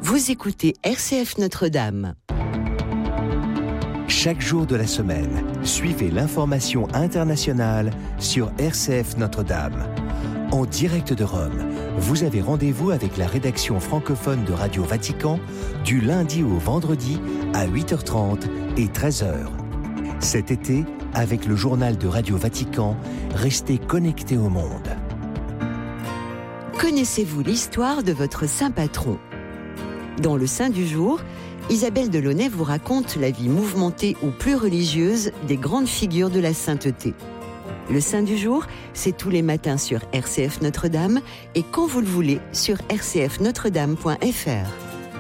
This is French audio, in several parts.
Vous écoutez RCF Notre-Dame. Chaque jour de la semaine, suivez l'information internationale sur RCF Notre-Dame. En direct de Rome, vous avez rendez-vous avec la rédaction francophone de Radio Vatican du lundi au vendredi à 8h30 et 13h. Cet été, avec le journal de Radio Vatican, restez connectés au monde. Connaissez-vous l'histoire de votre saint patron ? Dans le Saint du jour, Isabelle Delaunay vous raconte la vie mouvementée ou plus religieuse des grandes figures de la sainteté. Le Saint du jour, c'est tous les matins sur RCF Notre-Dame et quand vous le voulez sur rcfnotredame.fr.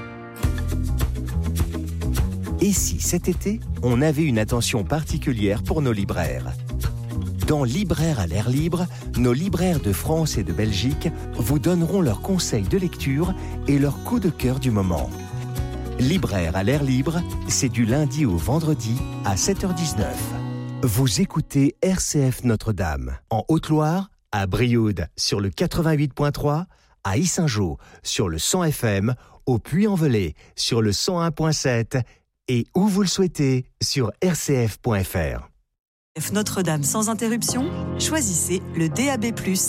Et si cet été, on avait une attention particulière pour nos libraires ? Dans Libraires à l'air libre, nos libraires de France et de Belgique vous donneront leurs conseils de lecture et leurs coups de cœur du moment. Libraires à l'air libre, c'est du lundi au vendredi à 7h19. Vous écoutez RCF Notre-Dame, en Haute-Loire, à Brioude sur le 88.3, à Yssingeaux sur le 100 FM, au Puy-en-Velay sur le 101.7 et où vous le souhaitez sur rcf.fr. Notre-Dame sans interruption, choisissez le DAB+.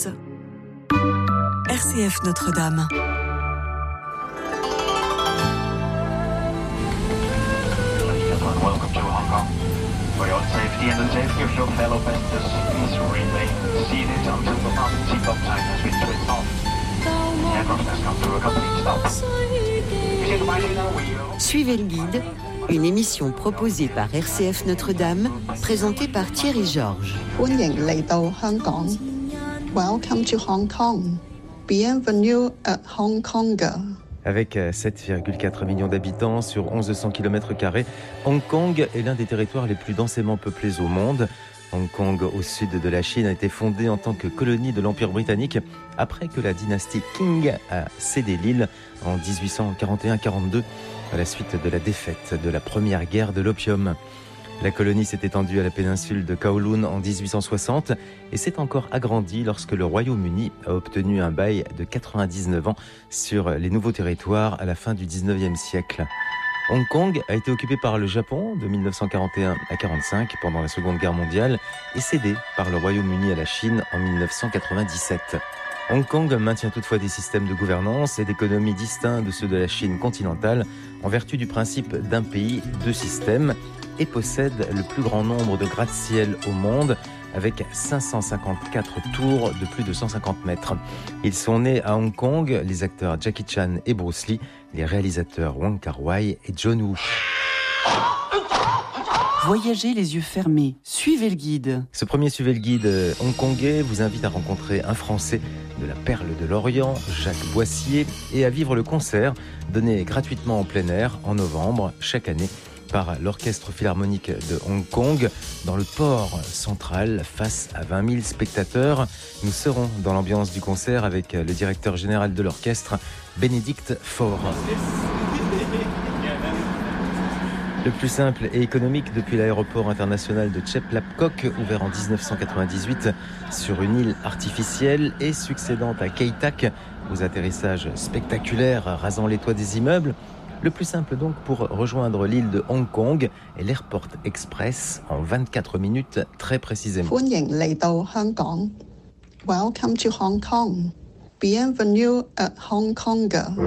RCF Notre-Dame. Welcome to Hong Kong. For your safety and the safety of your fellow passengers, please remain seated until the mountain seatbelt sign has been switched off. The aircraft has come to a complete stop. Suivez le guide, une émission proposée par RCF Notre-Dame, présentée par Thierry Georges. 歡迎嚟到香港 Welcome to Hong Kong. Bienvenue à Hong Kong. Avec 7,4 millions d'habitants sur 1100 km², Hong Kong est l'un des territoires les plus densément peuplés au monde. Hong Kong, au sud de la Chine, a été fondée en tant que colonie de l'Empire britannique après que la dynastie Qing a cédé l'île en 1841-42 à la suite de la défaite de la première guerre de l'opium. La colonie s'est étendue à la péninsule de Kowloon en 1860 et s'est encore agrandie lorsque le Royaume-Uni a obtenu un bail de 99 ans sur les nouveaux territoires à la fin du 19e siècle. Hong Kong a été occupé par le Japon de 1941 à 1945 pendant la Seconde Guerre mondiale et cédé par le Royaume-Uni à la Chine en 1997. Hong Kong maintient toutefois des systèmes de gouvernance et d'économie distincts de ceux de la Chine continentale en vertu du principe d'un pays, deux systèmes et possède le plus grand nombre de gratte-ciel au monde avec 554 tours de plus de 150 mètres. Ils sont nés à Hong Kong, les acteurs Jackie Chan et Bruce Lee, les réalisateurs Wong Kar-wai et John Woo. Voyagez les yeux fermés, suivez le guide. Ce premier Suivez le guide hongkongais vous invite à rencontrer un Français de la Perle de l'Orient, Jacques Boissier, et à vivre le concert donné gratuitement en plein air en novembre chaque année par l'Orchestre Philharmonique de Hong Kong dans le port central face à 20 000 spectateurs. Nous serons dans l'ambiance du concert avec le directeur général de l'orchestre, Bénédicte Faure. Le plus simple et économique depuis l'aéroport international de Chek-Lap-Kok, ouvert en 1998 sur une île artificielle et succédant à Kai Tak, aux atterrissages spectaculaires rasant les toits des immeubles. Le plus simple donc pour rejoindre l'île de Hong Kong est l'Airport Express en 24 minutes très précisément. 歡迎嚟到香港 Welcome to Hong Kong. Bienvenue à Hong Kong.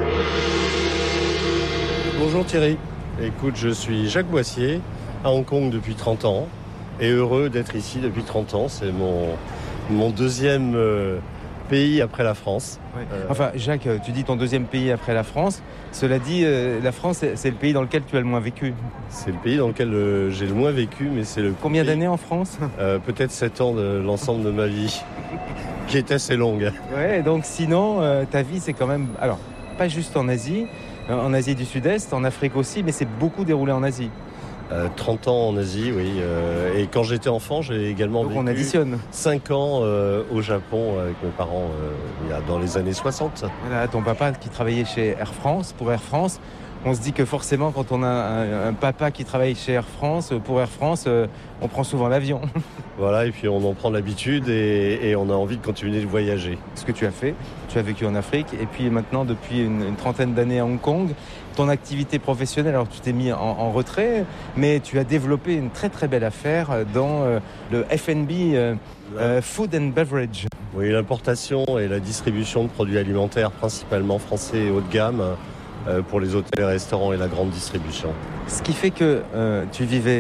Bonjour Thierry. Écoute, je suis Jacques Boissier, à Hong Kong depuis 30 ans et heureux d'être ici depuis 30 ans. C'est mon deuxième pays après la France. Ouais. Enfin, Jacques, tu dis ton deuxième pays après la France. Cela dit, la France, c'est le pays dans lequel tu as le moins vécu. C'est le pays dans lequel j'ai le moins vécu, mais c'est le... Combien d'années en France ? Peut-être 7 ans de l'ensemble de ma vie, qui est assez longue. Ouais, donc sinon, ta vie, c'est quand même... Alors, pas juste en Asie du Sud-Est, en Afrique aussi, mais c'est beaucoup déroulé en Asie. 30 ans en Asie, oui. Et quand j'étais enfant, j'ai également donc vécu on additionne. 5 ans au Japon avec mes parents dans les années 60. Voilà, ton papa qui travaillait chez Air France, pour Air France, On se dit que forcément, quand on a un papa qui travaille chez Air France, pour Air France, on prend souvent l'avion. Voilà, et puis on en prend l'habitude et on a envie de continuer de voyager. Ce que tu as fait, tu as vécu en Afrique et puis maintenant depuis une trentaine d'années à Hong Kong, ton activité professionnelle, alors tu t'es mis en retrait, mais tu as développé une très très belle affaire dans le F&B, Food and Beverage. Oui, l'importation et la distribution de produits alimentaires, principalement français et haut de gamme, pour les hôtels, les restaurants et la grande distribution. Ce qui fait que tu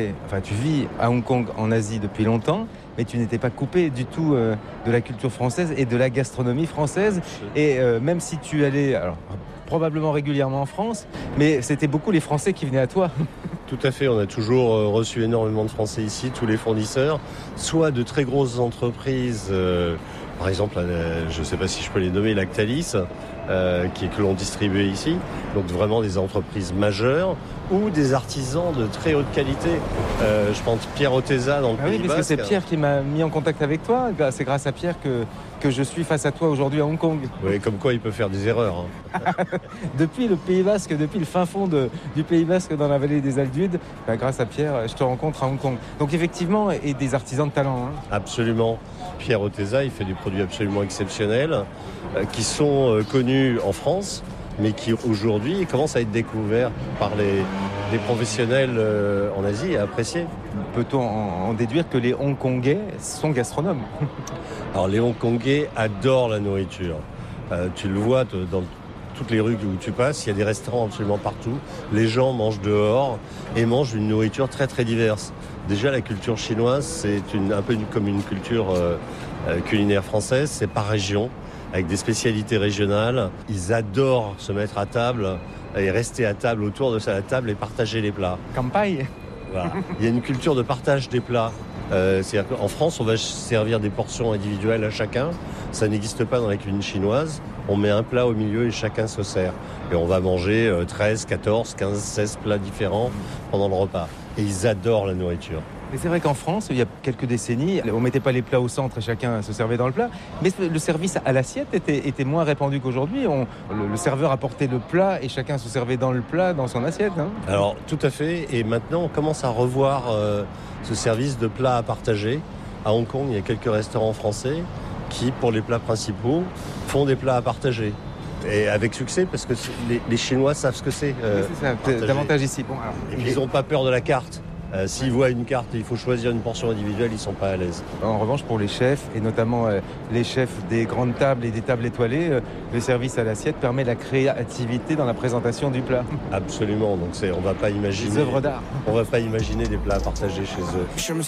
vis à Hong Kong en Asie depuis longtemps, mais tu n'étais pas coupé du tout de la culture française et de la gastronomie française. Et même si tu allais, alors, probablement régulièrement en France, mais c'était beaucoup les Français qui venaient à toi. Tout à fait, on a toujours reçu énormément de Français ici, tous les fournisseurs, soit de très grosses entreprises, par exemple, je ne sais pas si je peux les nommer, Lactalis, que l'on distribuait ici, donc vraiment des entreprises majeures, ou des artisans de très haute qualité. Je pense Pierre Oteza dans le Pays Basque. Basque. C'est Pierre qui m'a mis en contact avec toi, c'est grâce à Pierre que je suis face à toi aujourd'hui à Hong Kong. Oui, comme quoi il peut faire des erreurs. Depuis le Pays Basque, depuis le fin fond du Pays Basque dans la vallée des Aldudes, grâce à Pierre, je te rencontre à Hong Kong. Donc effectivement, et des artisans de talent. Absolument. Pierre Oteza, il fait des produits absolument exceptionnels qui sont connus en France, mais qui aujourd'hui commencent à être découverts par les professionnels en Asie et appréciés. Peut-on en déduire que les Hongkongais sont gastronomes? Alors les Hongkongais adorent la nourriture. Tu le vois dans toutes les rues où tu passes, il y a des restaurants absolument partout. Les gens mangent dehors et mangent une nourriture très très diverse. Déjà la culture chinoise, c'est un peu comme une culture culinaire française, c'est par région, avec des spécialités régionales. Ils adorent se mettre à table et rester à table autour de la table et partager les plats. Kampai. Voilà. Il y a une culture de partage des plats. C'est-à-dire qu'en France, on va servir des portions individuelles à chacun. Ça n'existe pas dans la cuisine chinoise. On met un plat au milieu et chacun se sert. Et on va manger 13, 14, 15, 16 plats différents pendant le repas. Et ils adorent la nourriture. Mais c'est vrai qu'en France, il y a quelques décennies, on ne mettait pas les plats au centre et chacun se servait dans le plat. Mais le service à l'assiette était moins répandu qu'aujourd'hui. Le serveur apportait le plat et chacun se servait dans le plat, dans son assiette. Hein. Alors, tout à fait. Et maintenant, on commence à revoir ce service de plats à partager. À Hong Kong, il y a quelques restaurants français qui, pour les plats principaux, font des plats à partager. Et avec succès, parce que les Chinois savent ce que c'est. Oui, c'est ça, davantage ici. Bon, alors, et puis, ils n'ont pas peur de la carte. S'ils voient une carte et il faut choisir une portion individuelle, ils ne sont pas à l'aise. En revanche, pour les chefs, et notamment les chefs des grandes tables et des tables étoilées, le service à l'assiette permet la créativité dans la présentation du plat. Absolument, donc on va pas imaginer... Des œuvres d'art. On ne va pas imaginer des plats à partager chez eux.